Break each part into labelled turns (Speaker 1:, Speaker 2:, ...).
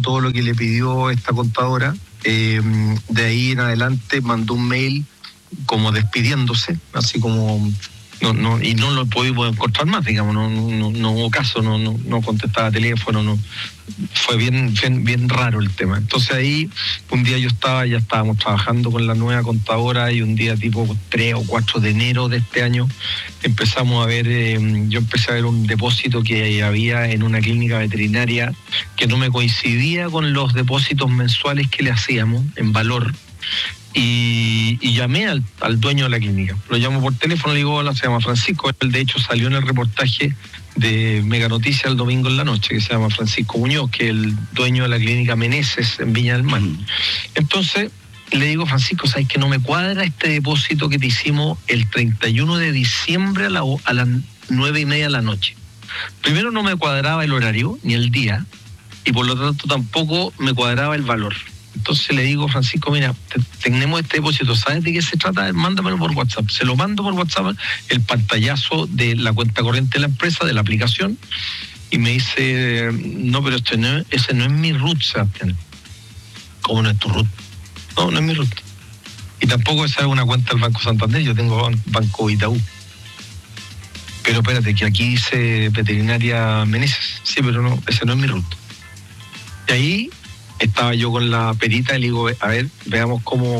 Speaker 1: todo lo que le pidió esta contadora. De ahí en adelante mandó un mail como despidiéndose, así como y no lo pudimos encontrar más, digamos, no hubo caso, no contestaba teléfono, no. Fue bien raro el tema. Entonces ahí un día ya estábamos trabajando con la nueva contadora, y un día tipo 3 o 4 de enero de este año empezamos a ver, yo empecé a ver un depósito que había en una clínica veterinaria que no me coincidía con los depósitos mensuales que le hacíamos en valor. Y llamé al dueño de la clínica. Lo llamo por teléfono, le digo, hola, se llama Francisco. Él de hecho salió en el reportaje de Mega Noticias el domingo en la noche, que se llama Francisco Muñoz, que es el dueño de la clínica Meneses en Viña del Mar. Entonces le digo, Francisco, ¿sabes que no me cuadra este depósito que te hicimos el 31 de diciembre a las 9:30 de la noche? Primero, no me cuadraba el horario ni el día, y por lo tanto tampoco me cuadraba el valor. Entonces le digo, Francisco, mira, tenemos este depósito, ¿sabes de qué se trata? Mándamelo por WhatsApp. Se lo mando por WhatsApp, el pantallazo de la cuenta corriente de la empresa, de la aplicación, y me dice, no, pero ese no es mi root, Sebastián. ¿Cómo no es tu root? No es mi root. Y tampoco esa es una cuenta del Banco Santander, yo tengo Banco Itaú. Pero espérate, que aquí dice Veterinaria Meneses. Sí, pero no, ese no es mi root. Y ahí estaba yo con la perita y le digo, a ver, veamos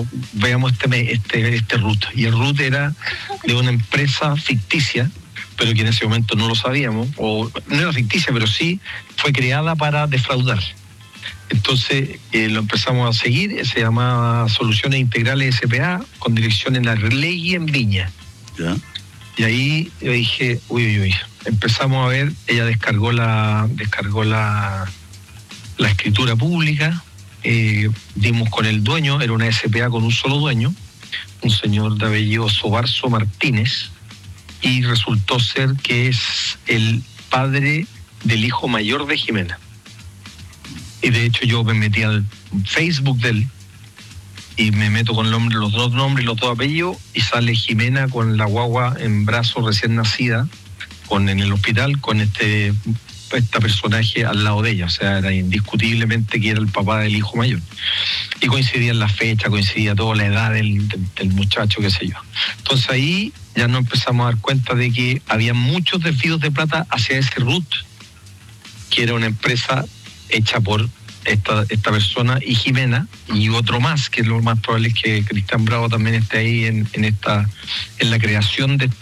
Speaker 1: este root. Y el root era de una empresa ficticia, pero que en ese momento no lo sabíamos, o no era ficticia, pero sí fue creada para defraudar. Entonces lo empezamos a seguir, se llamaba Soluciones Integrales S.p.A., con dirección en Arlegui, en Viña.
Speaker 2: ¿Ya?
Speaker 1: Y ahí yo dije, uy. Empezamos a ver, ella descargó la escritura pública, dimos con el dueño, era una SPA con un solo dueño, un señor de apellido Sobarzo Martínez, y resultó ser que es el padre del hijo mayor de Jimena. Y de hecho yo me metí al Facebook de él, y me meto con los dos nombres y los dos apellidos, y sale Jimena con la guagua en brazos recién nacida, en el hospital, con este personaje al lado de ella. O sea, era indiscutiblemente que era el papá del hijo mayor. Y coincidían las fechas, coincidía toda la edad del muchacho, qué sé yo. Entonces ahí ya nos empezamos a dar cuenta de que había muchos desvíos de plata hacia ese root, que era una empresa hecha por esta persona y Jimena, y otro más, que lo más probable es que Cristian Bravo también esté ahí en la creación de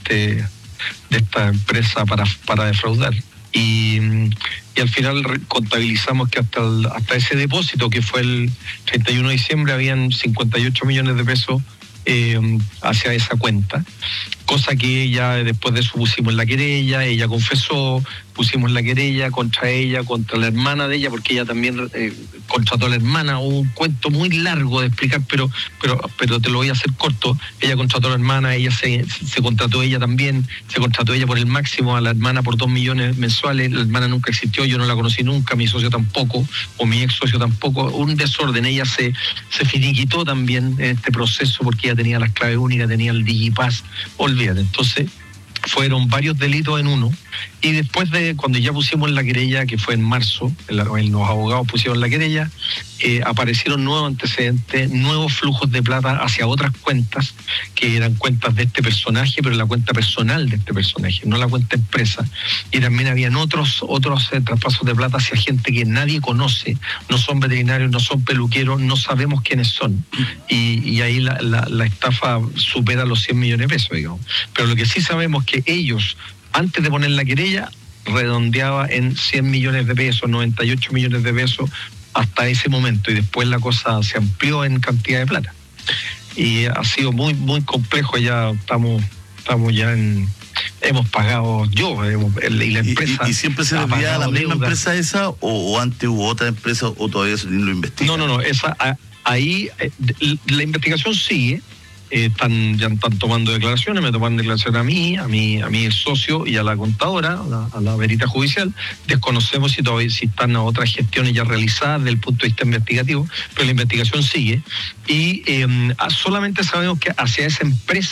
Speaker 1: esta empresa para defraudar. Y al final contabilizamos que hasta ese depósito, que fue el 31 de diciembre, habían 58 millones de pesos hacia esa cuenta, cosa que ella, después de eso, pusimos la querella, ella confesó, pusimos la querella contra ella, contra la hermana de ella, porque ella también contrató a la hermana. Un cuento muy largo de explicar, pero te lo voy a hacer corto. Ella contrató a la hermana, ella se contrató ella también, se contrató ella por el máximo, a la hermana por 2 millones mensuales. La hermana nunca existió, yo no la conocí nunca, mi socio tampoco, o mi ex socio tampoco. Un desorden. Ella se finiquitó también en este proceso, porque ella tenía las claves únicas, tenía el Digipass, olvídate. Entonces fueron varios delitos en uno, y después de cuando ya pusimos la querella, que fue en marzo, los abogados pusieron la querella, aparecieron nuevos antecedentes, nuevos flujos de plata hacia otras cuentas, que eran cuentas de este personaje, pero la cuenta personal de este personaje, no la cuenta empresa. Y también habían otros traspasos de plata hacia gente que nadie conoce, no son veterinarios, no son peluqueros, no sabemos quiénes son. Y ahí la estafa supera los 100 millones de pesos, digamos. Pero lo que sí sabemos es que ellos, antes de poner la querella, redondeaba en 100 millones de pesos, 98 millones de pesos hasta ese momento, y después la cosa se amplió en cantidad de plata. Y ha sido muy, muy complejo. Ya estamos ya hemos pagado y la empresa.
Speaker 2: ¿Y siempre se desvía a la misma empresa esa, o antes hubo otra empresa, o todavía se lo investiga?
Speaker 1: No, ahí la investigación sigue. Ya están tomando declaraciones, me toman declaraciones a mi socio y a la contadora, a la verita judicial. Desconocemos si están otras gestiones ya realizadas desde el punto de vista investigativo, pero la investigación sigue. Y solamente sabemos que hacia esa empresa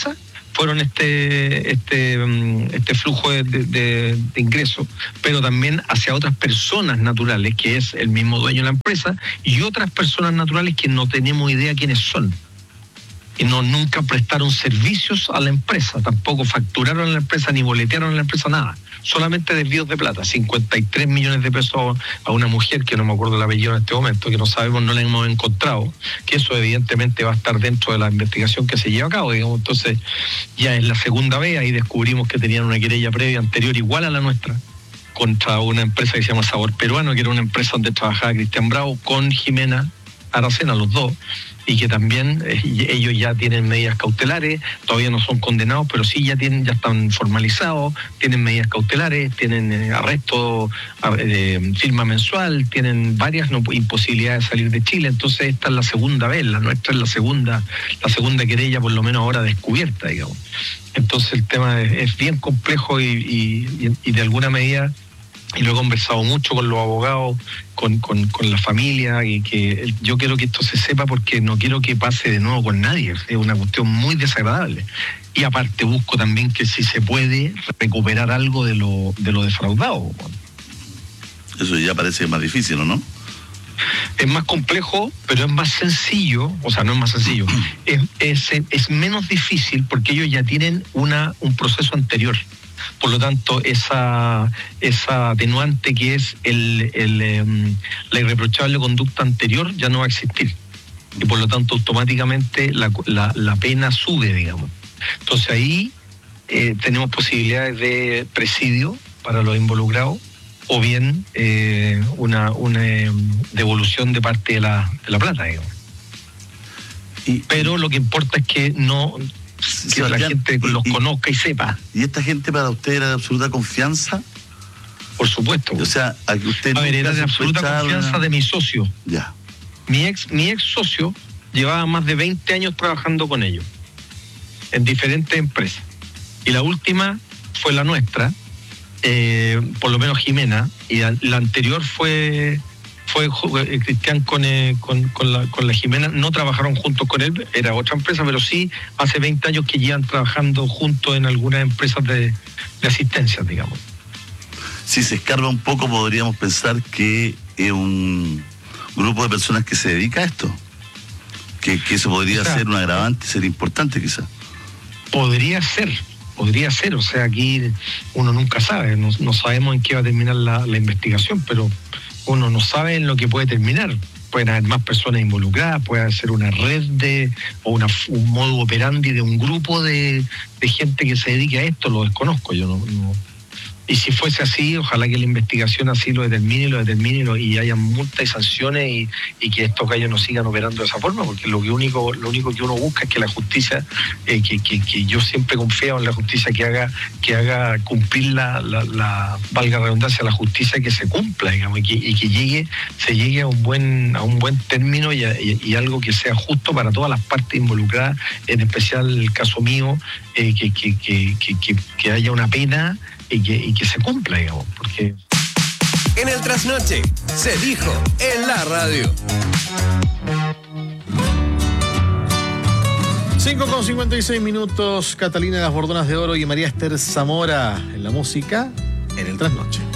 Speaker 1: fueron este flujo de ingresos, pero también hacia otras personas naturales, que es el mismo dueño de la empresa, y otras personas naturales que no tenemos idea quiénes son. Y nunca prestaron servicios a la empresa, tampoco facturaron a la empresa, ni boletearon a la empresa, nada. Solamente desvíos de plata, 53 millones de pesos a una mujer, que no me acuerdo el apellido en este momento, que no sabemos, no la hemos encontrado, que eso evidentemente va a estar dentro de la investigación que se lleva a cabo, digamos. Entonces ya es la segunda vez, ahí descubrimos que tenían una querella previa anterior igual a la nuestra, contra una empresa que se llama Sabor Peruano, que era una empresa donde trabajaba Cristian Bravo con Jimena Aracena, los dos, y que también ellos ya tienen medidas cautelares, todavía no son condenados, pero sí ya están formalizados, tienen medidas cautelares, tienen arresto, firma mensual, tienen varias imposibilidades de salir de Chile. Entonces esta es la segunda vez, la nuestra es la segunda querella, por lo menos ahora descubierta, digamos. Entonces el tema es bien complejo y de alguna medida, y lo he conversado mucho con los abogados, con la familia, y que yo quiero que esto se sepa porque no quiero que pase de nuevo con nadie. Es una cuestión muy desagradable. Y aparte busco también que si se puede recuperar algo de lo defraudado.
Speaker 2: Eso ya parece más difícil, ¿o no?
Speaker 1: Es más complejo, pero es más sencillo. O sea, no es más sencillo. Es menos difícil porque ellos ya tienen un proceso anterior. Por lo tanto, esa atenuante que es la irreprochable conducta anterior ya no va a existir. Y por lo tanto, automáticamente la pena sube, digamos. Entonces ahí tenemos posibilidades de presidio para los involucrados, o bien una devolución de parte de la plata, digamos. Pero lo que importa es que la gente los conozca y sepa.
Speaker 2: ¿Y esta gente para usted era de absoluta confianza?
Speaker 1: Por supuesto.
Speaker 2: O sea, a que usted
Speaker 1: era de absoluta confianza de mi socio.
Speaker 2: Ya.
Speaker 1: Mi ex socio llevaba más de 20 años trabajando con ellos en diferentes empresas. Y la última fue la nuestra, por lo menos Jimena, y la anterior fue Cristian con la Jimena. No trabajaron juntos con él, era otra empresa, pero sí hace 20 años que llevan trabajando juntos en algunas empresas de asistencia, digamos.
Speaker 2: Si se escarba un poco, podríamos pensar que es un grupo de personas que se dedica a esto, que eso podría ser un agravante, ser importante quizás. Podría ser,
Speaker 1: o sea, aquí uno nunca sabe, no sabemos en qué va a terminar la investigación, pero uno no sabe en lo que puede terminar. Pueden haber más personas involucradas, puede ser una red un modo operandi de un grupo de gente que se dedique a esto, lo desconozco, yo no. Y si fuese así, ojalá que la investigación así lo determine y haya multas y sanciones y que estos gallos no sigan operando de esa forma, porque lo único que uno busca es que la justicia, que yo siempre confío en la justicia, que haga cumplir la valga la redundancia, la justicia, que se cumpla, digamos, y que se llegue a un buen término y algo que sea justo para todas las partes involucradas, en especial el caso mío, que haya una pena y que se cumpla, digamos, porque...
Speaker 3: En el Trasnoche se dijo en la radio.
Speaker 4: 5:56, Catalina Las Bordonas de Oro y María Esther Zamora en la música en el Trasnoche.